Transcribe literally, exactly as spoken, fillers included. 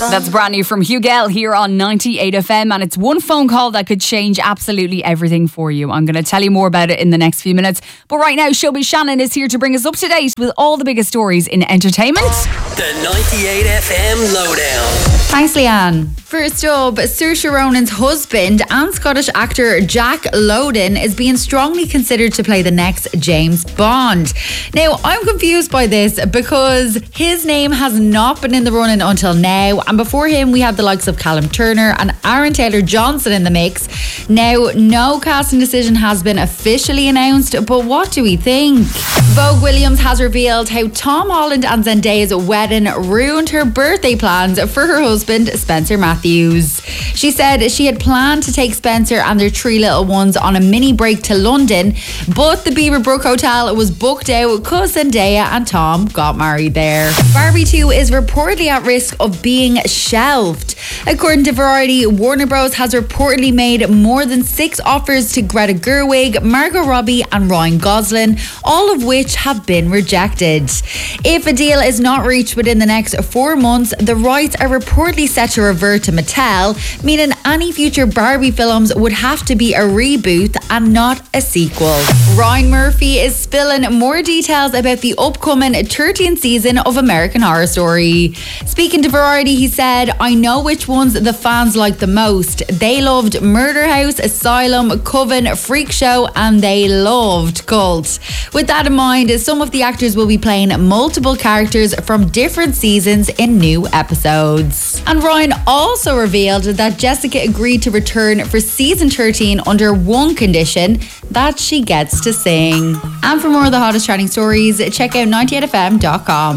That's brand new from Hugel here on ninety-eight F M, and it's one phone call that could change absolutely everything for you. I'm going to tell you more about it in the next few minutes. But right now, Showbiz Shannon is here to bring us up to date with all the biggest stories in entertainment. The ninety-eight F M Lowdown. Thanks, Leanne. First up, Saoirse Ronan's husband and Scottish actor Jack Lowden is being strongly considered to play the next James Bond. Now, I'm confused by this because his name has not been in the running until now, and before him we had the likes of Callum Turner and Aaron Taylor-Johnson in the mix. Now, no casting decision has been officially announced, but what do we think? Vogue Williams has revealed how Tom Holland and Zendaya's wedding ruined her birthday plans for her husband, Spencer Matthews. She said she had planned to take Spencer and their three little ones on a mini break to London, but the Beaverbrook Hotel was booked out because Zendaya and Tom got married there. Barbie two is reportedly at risk of being shelved. According to Variety, Warner Bros. Has reportedly made more than six offers to Greta Gerwig, Margot Robbie and Ryan Gosling, all of which have been rejected. If a deal is not reached within the next four months, the rights are reportedly set to revert to Mattel, meaning any future Barbie films would have to be a reboot and not a sequel. Ryan Murphy is spilling more details about the upcoming thirteenth season of American Horror Story. Speaking to Variety, he said, "I know which ones the fans like the most. They loved Murder House, Asylum, Coven, Freak Show, and they loved Cult." With that in mind, some of the actors will be playing multiple characters from different seasons in new episodes. And Ryan also revealed that Jessica agreed to return for season thirteen under one condition, that she gets to sing. And for more of the hottest trending stories, check out ninety-eight F M dot com.